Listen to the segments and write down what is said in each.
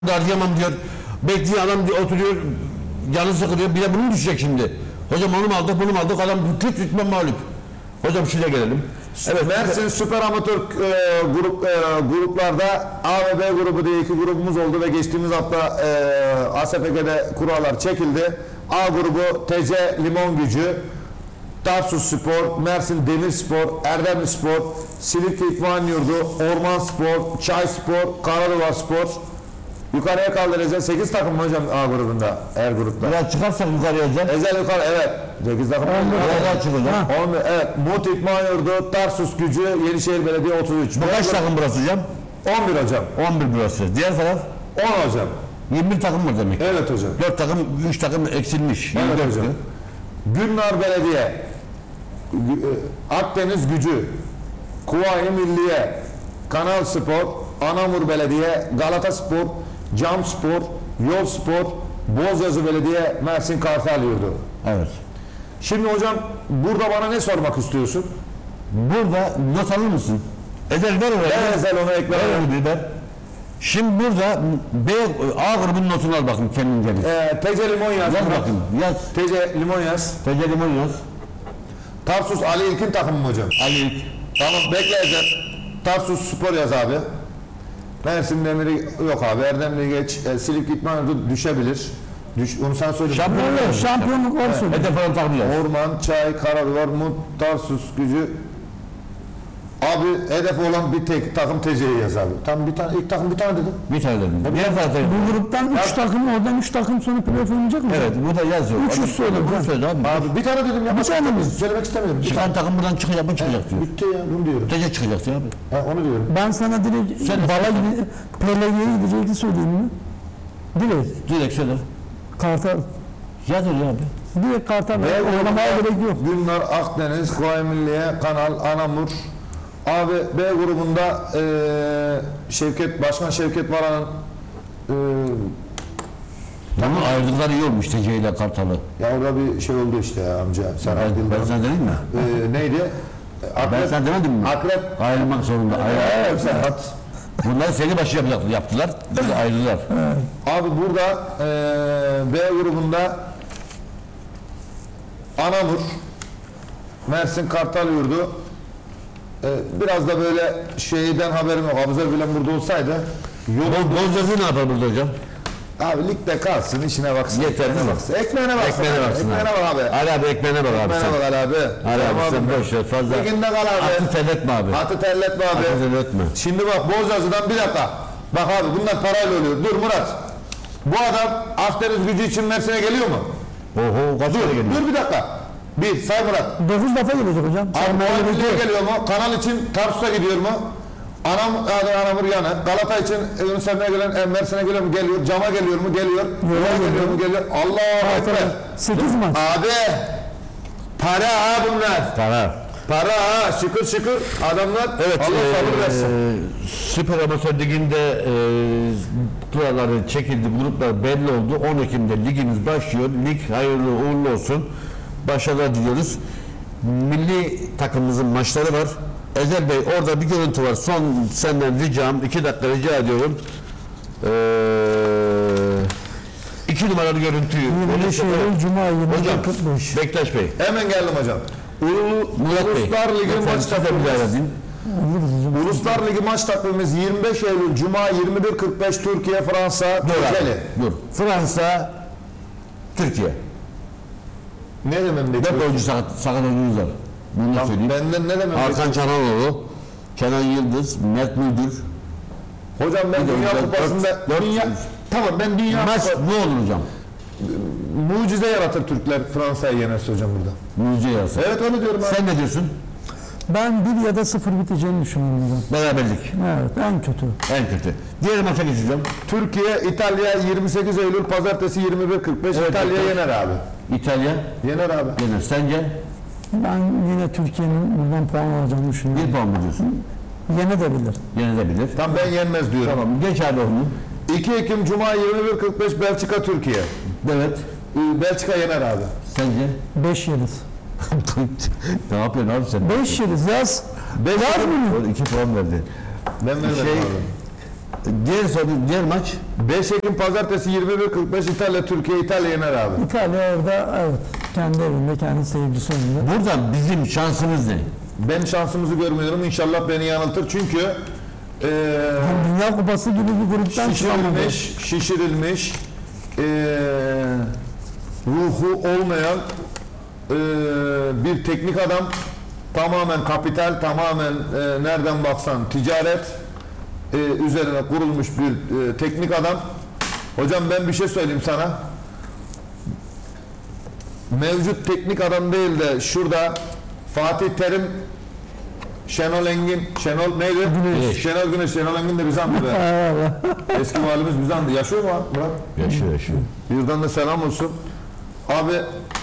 harcayamam diyor. Bekliyor adam diyor, oturuyor, canı sıkılıyor. Bir de bunu düşecek şimdi. Hocam onu mu aldık, bunu mu aldık? Adam küt hükmen mağlup. Hocam şuraya gelelim. Evet, Mersin Süper Amatör gruplarda A ve B grubu diye iki grubumuz oldu ve geçtiğimiz hafta ASPG'de kurallar çekildi. A grubu TC Limon Gücü, Tarsus Spor, Mersin Demirspor, Erdemli Spor, Silifke İtman Yurdu, Orman Spor, Çay Spor, Karaduvar Spor. Yukarıya kaldıracağız. 8 takım mı hocam A grubunda, her grupta? Biraz çıkarsak yukarıya hocam. Ezel yukarı, evet. 8 takım. Biraz çıkacak. Evet. Mut İtman Yurdu, Tarsus Gücü, Yenişehir Belediye 33. Bu kaç takım burası hocam? 11 hocam. 11 burası. Diğer taraf 10 hocam. 21 takım var demek. Evet hocam. 4 takım, 3 takım eksilmiş. Evet 24 hocam. diyor. Gülnar Belediye, Akdeniz Gücü, Kuvayi Milliye, Kanal Spor, Anamur Belediye, Galata Spor, Cam Spor, Yol Spor, Bozyazı Belediye, Mersin Kartal Yurdu. Evet. Şimdi hocam burada bana ne sormak istiyorsun? Burada not alır mısın? Eder ver oraya. Ben Ezel onu ekle. Ver onu bir ver. Şimdi burada A grubunun notunu al bakın kendin gelin. TC Limon yaz. Yaz bakın. Yaz. TC Limon yaz. TC Limon yaz. Tarsus Ali İlkin takımı mı hocam? Ali İlk. Tamam bekle Ezel. Tarsus Spor yaz abi. Mersin Demiri yok abi. Erdemli geç. Silifke İtman Yurdu düşebilir. Onu sen söyle. Şampiyonluk var söyle. Hedef falan takmıyor. Orman, Çay, Karaduvar, Mut, Tarsus Gücü. Abi hedef olan bir tek takım TC'yi yaz abi. Tam bir tane, ilk takım bir tane dedim. Bir tane dedim. Diğer tarafta. Bu gruptan 3 takım, oradan 3 takım sonra playoff oynayacak mı? Evet, burada yazıyor. Üç üst söyle. Bunu söyle abi. Abi bir tane dedim ya. Bir tane mi? Söylemek istemiyorum. Bir tane. Çıkan takım buradan çıkacak mı çıkacak diyor. Bitti ya bunu diyorum. TC çıkacak diyor abi. Ha, onu diyorum. Ben sana direkt PLG'ye gideceğini söyleyeyim mi? Direkt Direkt söyle. Kartal. Yaz oraya abi. Direkt Kartal. B Oynamaya gerek yok. Gülnar, Akdeniz, Kuvayi Milliye, Kanal, Anamur. Abi B grubunda Başkan Şevket Varan'ın Bunu ayırdıklar iyi olmuş TC ile Kartal'ı. ya orada bir şey oldu işte ya amca. Ben sana dedim mi? Neydi? Ben sana demedim mi? Akrep. Ayrılmak zorunda. Serhat. Bunları seni başı yaptılar. Biz de ayrıldılar. Abi burada B grubunda Anamur, Mersin Kartal Yurdu. Biraz da böyle şeyden haberim yok. Abuzer bile burada olsaydı Bozyazı ne yapar burada hocam? abi ligde kalsın, işine baksın. Yeter değil mi? Ekmeğine baksın. Ekmeğine baksın. Ekmeğine bak abi. Ali abi ekmeğine bak abi sen. Ekmeğine bak Ali abi. Ali abi Tamam sen boş ver fazla. Liginde kal abi. Atı terletme abi. Atı terletme abi. Atı terletme. Şimdi bak Bozyazı'dan bir dakika. Bak abi bunlar parayla oluyor. Dur Murat. Bu adam Akdeniz Gücü için Mersin'e geliyor mu? Oho kaç kere geliyor? Dur bir dakika. Bir say Murat. 9 defa gelecek hocam. Anamur'a geliyor mu? Kanal için Tarsus'a gidiyor mu? Anamur yanı. Galata için Yunus Emre'ye gelen Mersin'e geliyor mu? Geliyor. Cam'a geliyor mu? Geliyor. Yola geliyor mu? Geliyor. Allah'a ekber. 8 maç. Abi para ha bunlar. Para ha. Şükür şükür. Adamlar Evet, Allah sabır versin. Süper Amatör Ligi'nde kuralları çekildi, gruplar belli oldu. 10 Ekim'de ligimiz başlıyor. Lig hayırlı uğurlu olsun. Başarılar diliyoruz. Milli takımımızın maçları var. Ezel Bey orada bir görüntü var. Son senden ricam, 2 dakika rica ediyorum. 2 numaralı görüntüyü. 25 Eylül Cuma Hocam, 21.45. Bektaş Bey. Hemen geldim hocam. Murat Bey. Uluslar Ligi maç takvimimiz. Uluslar Ligi maç takvimimiz 25 Eylül Cuma 21.45 Türkiye Fransa Kocaeli. Dur. Fransa, Türkiye. Ne demem 4 bekliyorsun? oyuncu sakat oyuncumuz var. Bunu da söyleyeyim. Benden ne demem Hakan Çananoğlu, Kenan Yıldız, Mert Müldür. hocam ben Dünya Kupası'nda tamam ben Dünya Maç Kupası ne olur hocam? mucize yaratır Türkler Fransa'yı yenerse hocam burada. Mucize yazsa. Evet onu diyorum abi. Sen ne diyorsun? Ben 1 ya da 0 biteceğini düşünüyorum hocam. Beraberlik. Evet, en kötü. En kötü. Diğer maça geçeceğim. Türkiye İtalya 28 Eylül Pazartesi 21.45 Evet, İtalya evet. yener abi. İtalya Yener abi. yener. Sence Ben yine Türkiye'nin buradan puan alacağını düşünüyorum. 1 puan mı diyorsun? Yenebilir. Yenebilir. Tam ben yenmez diyorum. Tamam. Geç abi onu. 2 Ekim Cuma 21.45 Belçika Türkiye. Evet. Belçika yener abi. Sence? 5 yeriz. Ne yapıyorsun abi sen? 5 yeriz yaz. Yaz bunu. 2 puan verdi. Ben vermedim Şey, abi. Diğer maç 5 Ekim Pazartesi 21.45 İtalya Türkiye. İtalya yener abi. İtalya orada evet kendi evinde kendi seyircisi önünde. buradan bizim şansımız ne? Ben şansımızı görmüyorum. İnşallah beni yanıltır. Çünkü Dünya Kupası gibi bir gruptan çıkamadı. şişirilmiş ruhu olmayan bir teknik adam, tamamen kapital, tamamen nereden baksan ticaret üzerine kurulmuş bir teknik adam. Hocam ben bir şey söyleyeyim sana. Mevcut teknik adam değil de şurada Fatih Terim, Şenol Engin, Şenol neydi? Güneş. Şenol Güneş, Şenol Engin de Bizan'dı be. Eski valimiz Bizan'dı. Yaşıyor mu abi? Murat? Yaşıyor. Buradan da selam olsun. Abi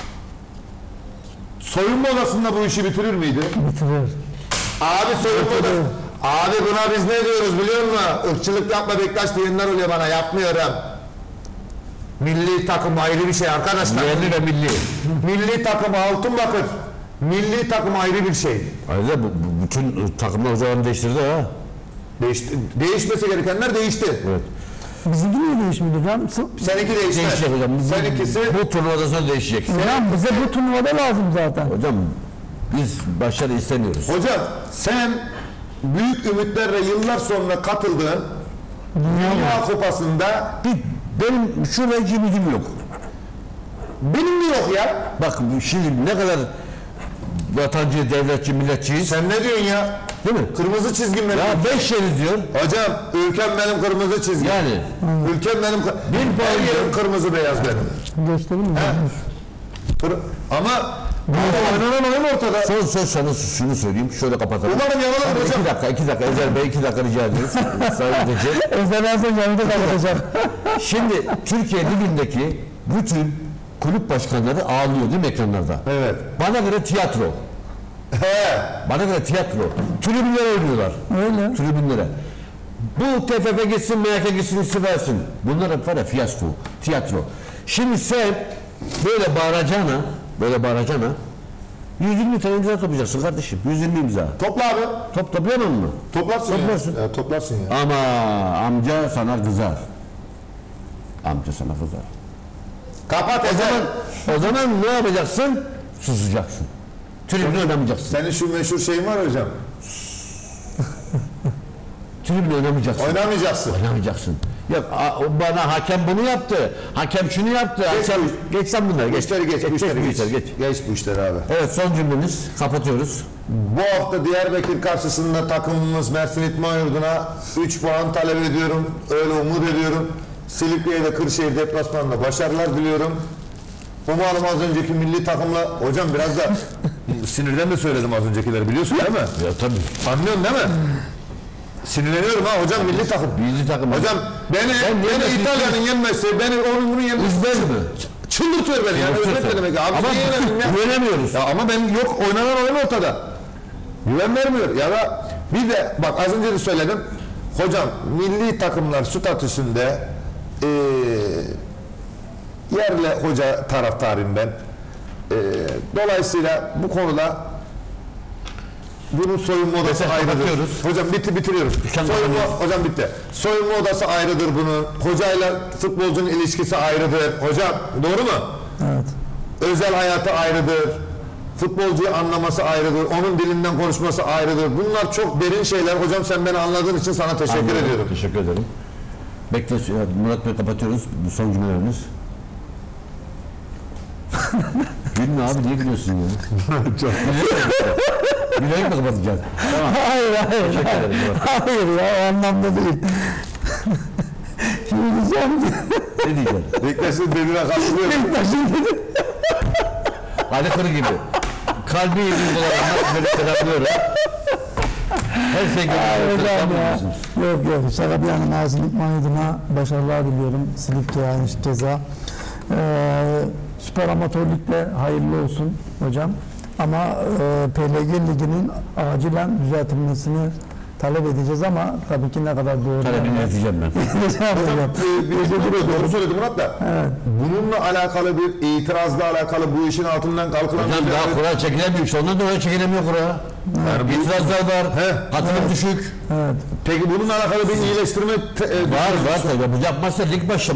soyunma odasında bu işi bitirir miydi? Bitirir. Abi soyunma odası. Abi buna biz ne diyoruz biliyor musun? Irkçılık yapma Bektaş diyenler oluyor bana. Yapmıyorum. Milli takım ayrı bir şey arkadaşlar. Yerli ve milli. Milli takım altın bakır. Milli takım ayrı bir şey. Ayrıca bütün takımlar hocalarını değiştirdi ha. Değişmesi gerekenler değişti. Evet. Bizimki niye değişmedi hocam? Seninki değişti. Değişecek hocam. Seninkisi Bu turnuvadan sonra değişecek. Hocam bize bu turnuvada lazım zaten. Hocam biz başarı istemiyoruz. hocam sen büyük ümitlerle yıllar sonra katıldığın Dünya Kupası'nda Benim şu rakibim yok. benim de yok ya. Bak şimdi ne kadar vatancı, devletçi, milletçiyiz. Sen ne diyorsun ya? Değil mi? Kırmızı çizgim benim. Ya 5 yeriz diyor. Hocam ülkem benim kırmızı çizgim. Yani Ülkem benim Bir her puan yerim kırmızı beyaz benim. Göstereyim mi? Ama oynanan oyun ortada. son söz sana şunu söyleyeyim. Şöyle kapatalım. Umarım yanılırım Hadi hocam. 2 dakika. Ezer Bey 2 dakika rica ediyoruz. Sadece. Özel yanında kapatacağım. Şimdi Türkiye Ligi'ndeki bütün kulüp başkanları ağlıyor değil mi ekranlarda? Evet. Bana göre tiyatro. He. Bana göre tiyatro. Tribünlere oynuyorlar. Öyle. Tribünlere. Bu TFF gitsin, MHK gitsin, istifa etsin. Bunlar hep var ya fiyasko, tiyatro. Şimdi sen böyle bağıracağına 120 tane imza toplayacaksın kardeşim. 120 imza. Topla abi. Toplayamıyor musun? Toplarsın, Toplarsın. ya. Toplarsın ya. Ama amca sana kızar. Amca sana kızar. Kapat O zaman ne yapacaksın? Susacaksın. Tribüne oynamayacaksın. Senin şu meşhur şeyin var hocam. Tribüne oynamayacaksın. Oynamayacaksın. Oynamayacaksın. Yok o bana hakem bunu yaptı. Hakem şunu yaptı. Geç sen bunları. Bu işleri geç. Bu işleri geç. geç. Geç bu işleri abi. Evet son cümlemiz. Kapatıyoruz. Bu hafta Diyarbakır karşısında takımımız Mersin İtman Yurdu'na 3 puan talep ediyorum. Öyle umut ediyorum. Silifke'ye de Kırşehir deplasmanında başarılar diliyorum. Umarım az önceki milli takımla... Hocam biraz da sinirden de söyledim az öncekileri biliyorsun değil mi? Ya tabii. Anlıyorsun değil mi? Sinirleniyorum ha hocam milli takım. Milli takım. Hocam beni İtalya'nın yenmesi, beni onun bunun yenmesi... Üzmez mi? Çıldırtıyor beni yani. Özür ne demek? Abi Ama niye yenildim ya? güvenemiyoruz. Ya ama ben yok oynanan oyun ortada. Güven vermiyor. Ya da bir de bak az önce de söyledim. Hocam milli takımlar statüsünde yerle hoca taraftarıyım ben. Dolayısıyla bu konuda bunun soyunma odası Mesela ayrıdır. kapatıyoruz. Hocam bitiriyoruz. Hocam bitti. Soyunma odası ayrıdır bunun. Hocayla futbolcunun ilişkisi ayrıdır. Hocam doğru mu? Evet. Özel hayatı ayrıdır. Futbolcuyu anlaması ayrıdır. Onun dilinden konuşması ayrıdır. Bunlar çok derin şeyler. Hocam sen beni anladığın için sana teşekkür Anladım. ediyorum. Teşekkür ederim. Bekle Murat Bey kapatıyoruz. Bu son cümlelerimiz. Gülme abi niye gülüyorsun ya? Çok gülerek mi kapatacağız? Tamam. Hayır. Teşekkür ederim. Murat. Hayır ya o anlamda değil. Şimdi diyeceğim ki Ne diyeceğim? Beklesin dediğine katılıyorum. Beşiktaş'ın dedi. Ali Kırı gibi. Kalbi iyi duygularından böyle selamlıyorum. Her şey Hocam ya. görüyorsunuz. Yok şaka bir yana Mersin İtman Yurdu'na başarılar diliyorum. Silifke'ye aynı keza. Süper amatörlükle hayırlı olsun hocam. Ama PLG Ligi'nin acilen düzeltilmesini talep edeceğiz ama tabii ki ne kadar doğru. Talebini yazacağım ben. Doğru söyledi Murat da. Evet. Bununla alakalı bir itirazla alakalı bu işin altından kalkılan Hocam daha kura çekilemiyor. İşte ondan dolayı çekilemiyor kura. Yani İtirazlar var, He. katılım düşük. Evet. Peki bununla alakalı bir iyileştirme Var tabii. Yapmazsa lig başlamaz.